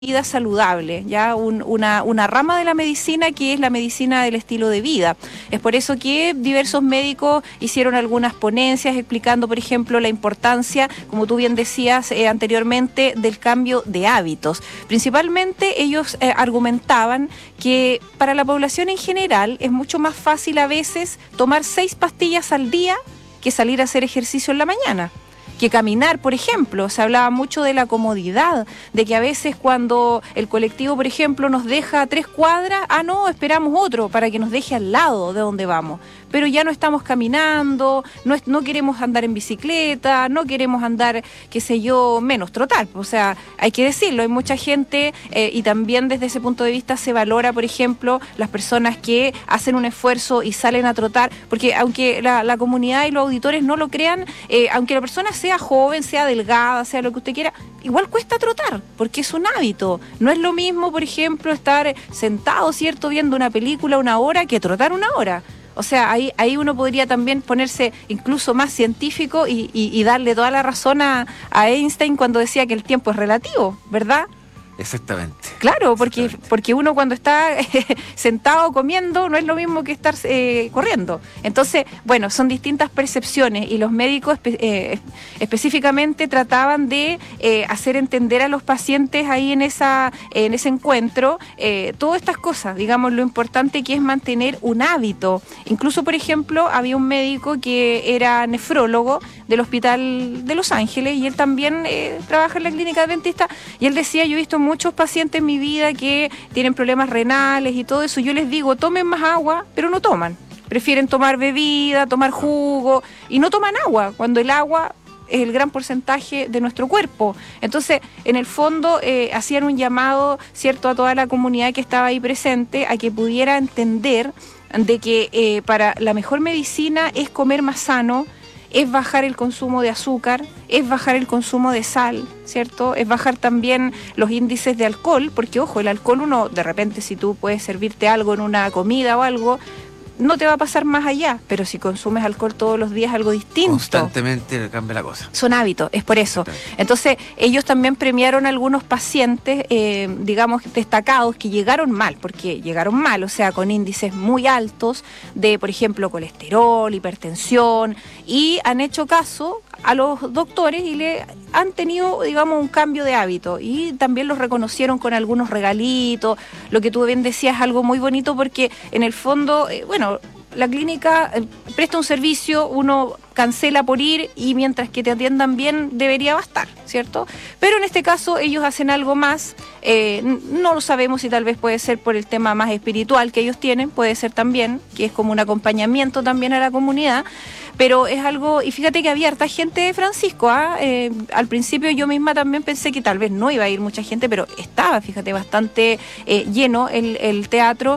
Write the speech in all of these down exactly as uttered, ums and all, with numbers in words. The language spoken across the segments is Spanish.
vida saludable, ya Un, una, una rama de la medicina que es la medicina del estilo de vida. Es por eso que diversos médicos hicieron algunas ponencias explicando, por ejemplo, la importancia, como tú bien decías eh, anteriormente, del cambio de hábitos. Principalmente ellos eh, argumentaban que para la población en general es mucho más fácil a veces tomar seis pastillas al día que salir a hacer ejercicio en la mañana, que caminar, por ejemplo. Se hablaba mucho de la comodidad, de que a veces cuando el colectivo, por ejemplo, nos deja tres cuadras, ah, no, esperamos otro para que nos deje al lado de donde vamos. Pero ya no estamos caminando, no, es, no queremos andar en bicicleta, no queremos andar, qué sé yo, menos trotar. O sea, hay que decirlo, hay mucha gente eh, y también desde ese punto de vista se valora, por ejemplo, las personas que hacen un esfuerzo y salen a trotar, porque aunque la, la comunidad y los auditores no lo crean, eh, aunque la persona sea joven, sea delgada, sea lo que usted quiera, igual cuesta trotar, porque es un hábito. No es lo mismo, por ejemplo, estar sentado, ¿cierto?, viendo una película una hora que trotar una hora. O sea, ahí, ahí uno podría también ponerse incluso más científico y, y, y darle toda la razón a, a Einstein cuando decía que el tiempo es relativo, ¿verdad? Exactamente. Claro, porque, Exactamente. porque uno cuando está eh, sentado comiendo no es lo mismo que estar eh, corriendo. Entonces, bueno, son distintas percepciones y los médicos espe eh, específicamente trataban de eh, hacer entender a los pacientes ahí en, esa, eh, en ese encuentro eh, todas estas cosas, digamos, lo importante que es mantener un hábito. Incluso, por ejemplo, había un médico que era nefrólogo del Hospital de Los Ángeles y él también eh, trabaja en la clínica adventista y él decía, yo he visto muchos pacientes en mi vida que tienen problemas renales y todo eso, yo les digo, tomen más agua, pero no toman. Prefieren tomar bebida, tomar jugo y no toman agua, cuando el agua es el gran porcentaje de nuestro cuerpo. Entonces, en el fondo, eh, hacían un llamado, ¿cierto?, a toda la comunidad que estaba ahí presente, a que pudiera entender de que eh, para la mejor medicina es comer más sano, es bajar el consumo de azúcar, es bajar el consumo de sal, ¿cierto? Es bajar también los índices de alcohol, porque ojo, el alcohol uno, de repente si tú puedes servirte algo en una comida o algo, no te va a pasar más allá, pero si consumes alcohol todos los días, algo distinto. Constantemente cambia la cosa. Son hábitos, es por eso. Entonces, ellos también premiaron a algunos pacientes, eh, digamos, destacados, que llegaron mal, porque llegaron mal, o sea, con índices muy altos de, por ejemplo, colesterol, hipertensión, y han hecho caso a los doctores y le han tenido, digamos, un cambio de hábito y también los reconocieron con algunos regalitos. Lo que tú bien decías es algo muy bonito porque en el fondo, eh, bueno, la clínica eh, presta un servicio, uno cancela por ir y mientras que te atiendan bien debería bastar, ¿cierto? Pero en este caso ellos hacen algo más, eh, no lo sabemos si tal vez puede ser por el tema más espiritual que ellos tienen, puede ser también, que es como un acompañamiento también a la comunidad, pero es algo, y fíjate que había harta gente de Francisco, ¿eh? Eh, al principio yo misma también pensé que tal vez no iba a ir mucha gente, pero estaba, fíjate, bastante eh, lleno el, el teatro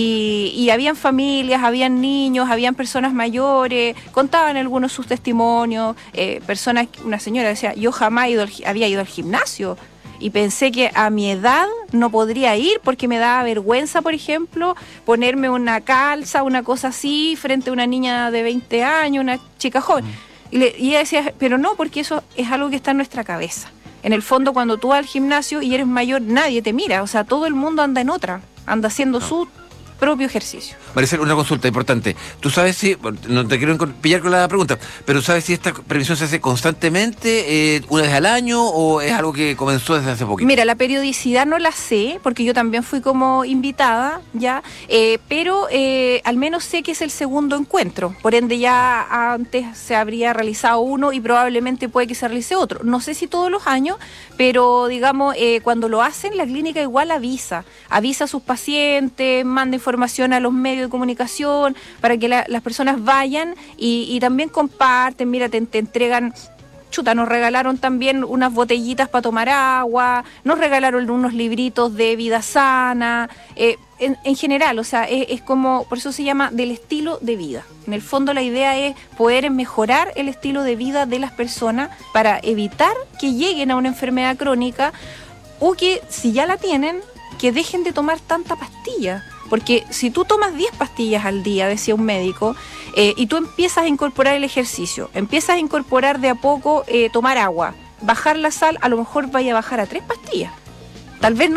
y, y habían familias, habían niños, habían personas mayores, contaban algunos sus testimonios, eh, personas, una señora decía, yo jamás ido al, había ido al gimnasio y pensé que a mi edad no podría ir porque me daba vergüenza, por ejemplo, ponerme una calza, una cosa así, frente a una niña de veinte años, una chica joven. Mm. Y, le, y ella decía, pero no, porque eso es algo que está en nuestra cabeza. En el fondo, cuando tú vas al gimnasio y eres mayor, nadie te mira, o sea, todo el mundo anda en otra, anda haciendo no. su propio ejercicio. Maricel, una consulta importante. ¿Tú sabes si, no te quiero pillar con la pregunta, pero sabes si esta previsión se hace constantemente, eh, una vez al año, o es algo que comenzó desde hace poquito? Mira, la periodicidad no la sé, porque yo también fui como invitada, ya, eh, pero eh, al menos sé que es el segundo encuentro, por ende ya antes se habría realizado uno y probablemente puede que se realice otro. No sé si todos los años, pero digamos, eh, cuando lo hacen, la clínica igual avisa, avisa a sus pacientes, manda información a los medios de comunicación para que la, las personas vayan y, y también comparten, mira, te, te entregan, chuta, nos regalaron también unas botellitas para tomar agua, nos regalaron unos libritos de vida sana, eh, en, en general, o sea, es, es como, por eso se llama del estilo de vida. En el fondo la idea es poder mejorar el estilo de vida de las personas para evitar que lleguen a una enfermedad crónica o que, si ya la tienen, que dejen de tomar tanta pastilla. Porque si tú tomas diez pastillas al día, decía un médico, eh, y tú empiezas a incorporar el ejercicio, empiezas a incorporar de a poco eh, tomar agua, bajar la sal, a lo mejor vaya a bajar a tres pastillas. Tal vez